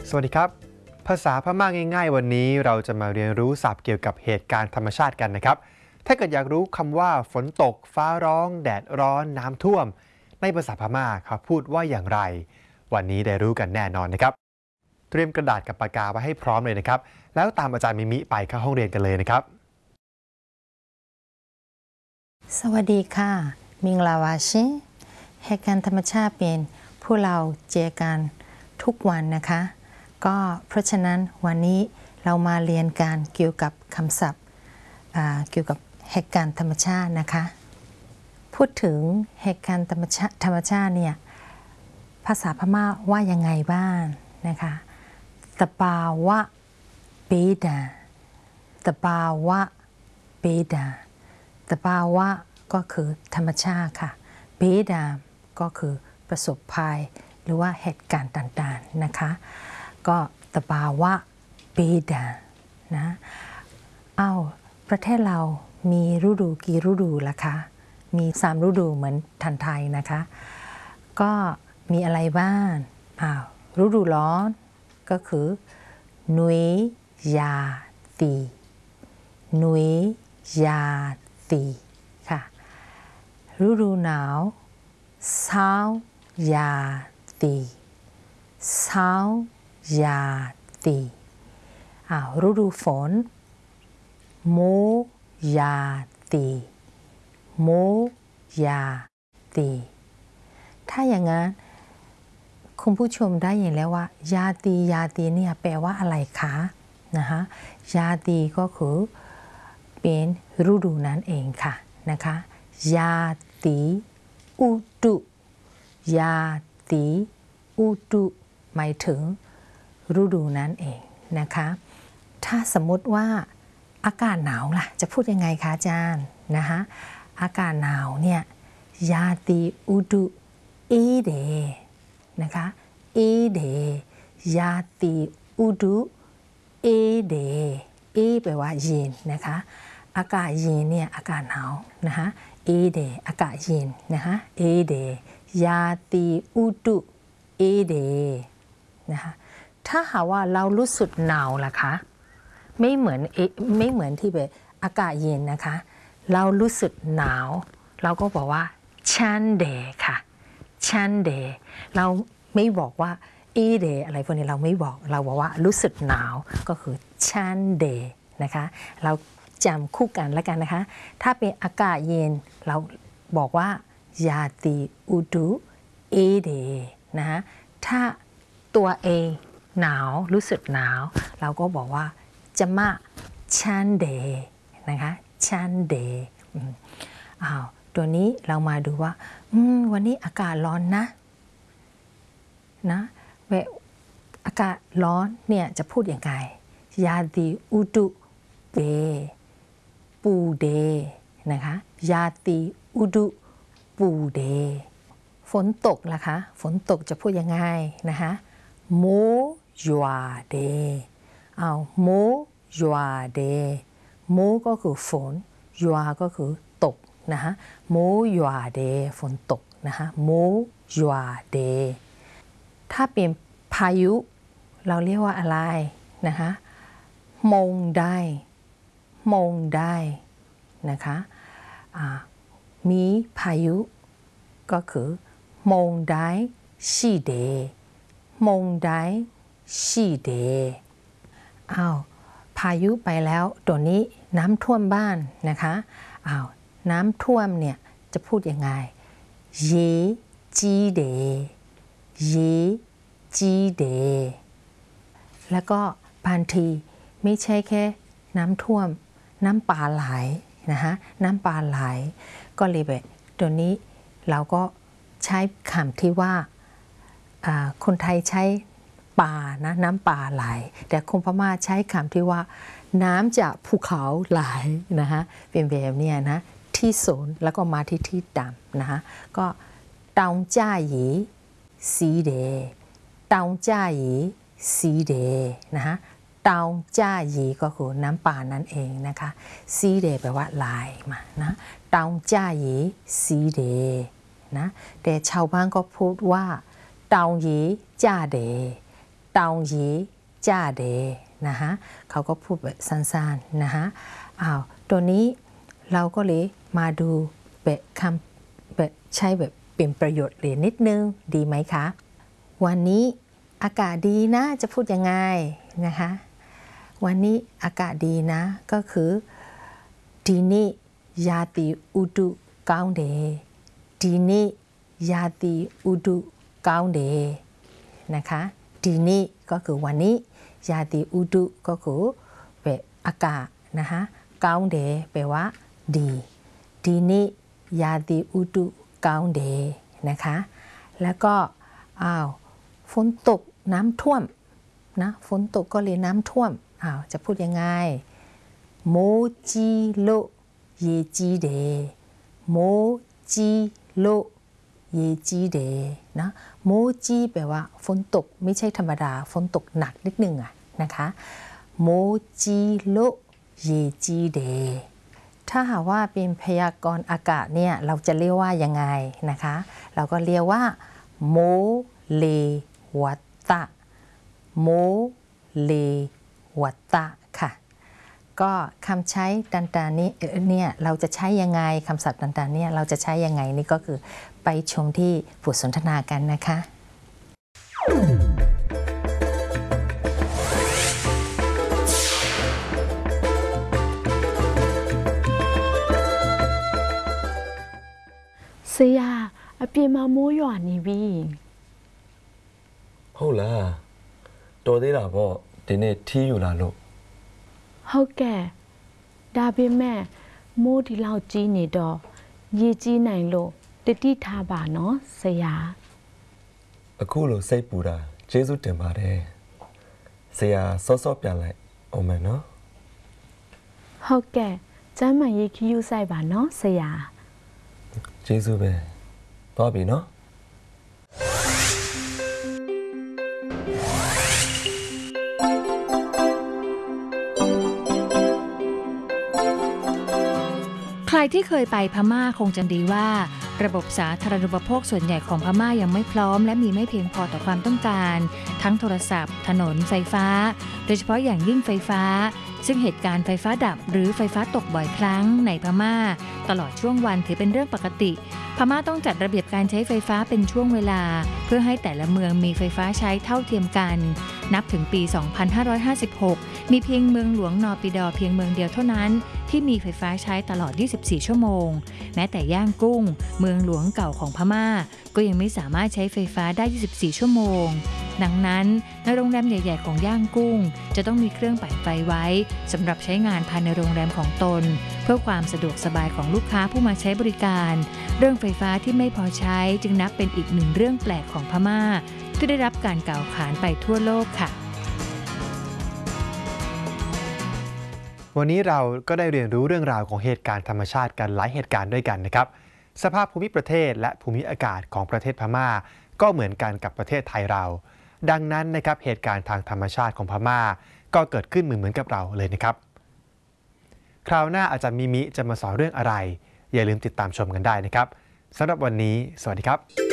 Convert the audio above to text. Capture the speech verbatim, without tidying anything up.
สวัสดีครับภาษาพม่าง่ายๆวันนี้เราจะมาเรียนรู้ศัพท์เกี่ยวกับเหตุการณ์ธรรมชาติกันนะครับถ้าเกิดอยากรู้คำว่าฝนตกฟ้าร้องแดดร้อนน้ำท่วมในภาษาพม่าเขาพูดว่าอย่างไรวันนี้ได้รู้กันแน่นอนนะครับเตรียมกระดาษกับปากกาไว้ให้พร้อมเลยนะครับแล้วตามอาจารย์มิมิไปเข้าห้องเรียนกันเลยนะครับสวัสดีค่ะมิงลาวาชิเหตุการณ์ธรรมชาติเป็นผู้เราเจอกันทุกวันนะคะก็เพราะฉะนั้นวันนี้เรามาเรียนการเกี่ยวกับคำศัพท์เกี่ยวกับเหตุการณ์ธรรมชาตินะคะพูดถึงเหตุการณ์ธรรมชาติธรรมชาติเนี่ยภาษาพม่าว่ายังไงบ้างนะคะตะปาวะเบดาตะปาวะเบดาตะปาวะก็คือธรรมชาติค่ะเบดาก็คือประสบภัยหรือว่าเหตุการณ์ต่างๆนะคะก็ตะปาวะเบดานะเอาประเทศเรามีฤดูกี่ฤดูล่ะคะมีสามฤดูเหมือนทันไทยนะคะก็มีอะไรบ้างอ้าวฤดูร้อนก็คือนุยยาตีนุยยาตีค่ะฤดูหนาวเศร้ายาตีเศร้ายาตีอ้าวฤดูฝนโมยาตีโมยาตีถ้าอย่างนั้นคุณผู้ชมได้ยินแล้วว่ายาตียาตีเนี่ยแปลว่าอะไรคะนะคะยาตีก็คือเป็นฤดูนั้นเองค่ะนะคะยาตีอุตุยาตีอุตุหมายถึงฤดูนั้นเองนะคะถ้าสมมติว่าอากาศหนาวล่ะจะพูดยังไงคะอาจารย์นะคะอากาศหนาวเนี่ยยาตีอุตุเอเดนะคะเอเดยาตีอุตุเอเดเอแปลว่าเย็นนะคะอากาศเย็นเนี่ยอากาศหนาวนะคะเอเดอากาศเย็นนะคะเอเดยาตีอุตุเอเดนะคะถ้าหากว่าเรารู้สึกหนาวล่ะคะไม่เหมือนไม่เหมือนที่แบบอากาศเย็นนะคะเรารู้สึกหนาวเราก็บอกว่าชันเดค่ะชันเดเราไม่บอกว่าเอเดอะไรพวกนี้เราไม่บอกเราบอกว่ารู้สึกหนาวก็คือชันเดนะคะเราจำคู่กันแล้วกันนะคะถ้าเป็นอากาศเย็นเราบอกว่ายาตีอุดุเอเดนะคะถ้าตัวเองหนาวรู้สึกหนาวเราก็บอกว่าจะมาชันเดนะคะชันเดอ้าวตัวนี้เรามาดูว่าวันนี้อากาศร้อนนะนะเวลาอากาศร้อนเนี่ยจะพูดอย่างไรยาตีอุดุเบปูเดนะคะยาตีอุดุปูเดฝนตกล่ะคะฝนตกจะพูดยังไงนะคะโมยัวเดเอาโมยัวเดโมก็คือฝนยัวก็คือตกนะคะโมยัวเดฝนตกนะคะโมยัวเดถ้าเป็นพายุเราเรียกว่าอะไรนะคะมงได้มงได้นะคะมีพายุก็คือมงได้ชีเดมงได้ชีเดอ้าวพายุไปแล้วตัวนี้น้ำท่วมบ้านนะคะอ้าวน้ำท่วมเนี่ยจะพูดยังไงเยจีเดเยจีเดแล้วก็บางทีไม่ใช่แค่น้ำท่วมน้ำป่าไหลนะคะน้ำป่าไหลก็เลยแบบตัวนี้เราก็ใช้คำที่ว่าคนไทยใช้ป่านะน้ำป่าไหลแต่คนพม่าใช้คำที่ว่าน้ำจากภูเขาไหลนะคะเป็นแบบนี้นะที่สูงแล้วก็มาที่ที่ต่ำนะคะก็ตองจ้าหยีสีเดตองจ้าหยีสีเดนะคะตองจ้าหยีก็คือน้ำป่านั่นเองนะคะสีเดแปลว่าไหลมานะตองจ้าหยีสีเดนะแต่ชาวบ้านก็พูดว่าตองหยีจ้าเดเตาหยีจ้าเดนะฮะเขาก็พูดแบบสั้นๆนะฮะอ้าวตัวนี้เราก็เลยมาดูแบบคำแบบใช้แบบเป็นประโยชน์เลยนิดนึงดีไหมคะวันนี้อากาศดีนะจะพูดยังไงนะคะวันนี้อากาศดีนะก็คือดีนี่ยาติอุดุกาวเดดีนี่ยาติอุดุกาวเดนะคะดีนี่ก็คือวันนี้ยาติอุดุก็คือแบบอากาศนะคะกาวเดแปลว่าดีดีนี่ยาติอุดุกาวเดนะคะแล้วก็อ้าวฝนตกน้ำท่วมนะฝนตกก็เลยน้ำท่วมอ้าวจะพูดยังไงโมจิโลเยจีเดโมจิโลเยจีเดนะโมจิแปลว่าฝนตกไม่ใช่ธรรมดาฝนตกหนักนิดนึงอะนะคะโมจิโลเยจีเดถ้าหากว่าเป็นพยากรณ์อากาศเนี่ยเราจะเรียกว่ายังไงนะคะเราก็เรียกว่าโมเลวัตตะโมเลวัตตะค่ะก็คำใช้ต่างๆนี้เนี่ยเราจะใช้ยังไงคำศัพท์ต่างๆเนี่ยเราจะใช้ยังไงนี่ก็คือไปชมที่บทสนทนากันนะคะဆရာအပြင်မှာမိုးရွာနေပြီဟုတ်လားတော်သေးတာပေါ့ဒီနေ့ထီးယူလာလို့ဟုတ်ကဲ့ဒါပေမဲ့မိုးဒီလောက်ကြီးနေတော့ရေကြီးနိုင်လို့တတိထားပါနော်ဆရာအခုလိုစိတ်ပူတာကျေးဇူးတင်ပါတယ်ဆရာစောစောပြန်လိုက်အောင်မယ်နော်ဟုတ်ကဲ့ကျမ်းမာရေးခီးယူဆိုင်ပါနော်ဆရာကျေးဇူးပဲသွားပြီနော်ใครที่เคยไปพม่าคงจำดีว่าระบบสาธารณูปโภคส่วนใหญ่ของพม่ายังไม่พร้อมและมีไม่เพียงพอต่อความต้องการทั้งโทรศัพท์ถนนไฟฟ้าโดยเฉพาะอย่างยิ่งไฟฟ้าซึ่งเหตุการณ์ไฟฟ้าดับหรือไฟฟ้าตกบ่อยครั้งในพม่าตลอดช่วงวันถือเป็นเรื่องปกติพม่าต้องจัดระเบียบการใช้ไฟฟ้าเป็นช่วงเวลาเพื่อให้แต่ละเมืองมีไฟฟ้าใช้เท่าเทียมกันนับถึงปี สองพันห้าร้อยห้าสิบหก มีเพียงเมืองหลวงนอปิดอเพียงเมืองเดียวเท่านั้นที่มีไฟฟ้าใช้ตลอด ยี่สิบสี่ ชั่วโมงแม้แต่ย่างกุ้งเมืองหลวงเก่าของพม่าก็ยังไม่สามารถใช้ไฟฟ้าได้ ยี่สิบสี่ ชั่วโมงดังนั้นในโรงแรมใหญ่ๆของย่างกุ้งจะต้องมีเครื่องปั่นไฟไว้สำหรับใช้งานภายในโรงแรมของตนเพื่อความสะดวกสบายของลูกค้าผู้มาใช้บริการเรื่องไฟฟ้าที่ไม่พอใช้จึงนับเป็นอีกหนึ่งเรื่องแปลกของพม่าที่ได้รับการกล่าวขานไปทั่วโลกค่ะวันนี้เราก็ได้เรียนรู้เรื่องราวของเหตุการณ์ธรรมชาติกันหลายเหตุการณ์ด้วยกันนะครับสภาพภูมิประเทศและภูมิอากาศของประเทศพม่าก็เหมือนกันกับประเทศไทยเราดังนั้นนะครับเหตุการณ์ทางธรรมชาติของพม่าก็เกิดขึ้นเหมือนเหมือนกับเราเลยนะครับคราวหน้าอาจารย์มิมิจะมาสอนเรื่องอะไรอย่าลืมติดตามชมกันได้นะครับสำหรับวันนี้สวัสดีครับ